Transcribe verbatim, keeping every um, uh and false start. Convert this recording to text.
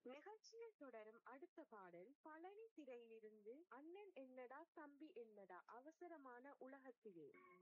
நிகழ்ச்சியில் தொடரும் அடுத்த பாடல் பழனி திரையிலிருந்து அண்ணன் என்னடா தம்பி என்னடா அவசரமான உலகத்திலே.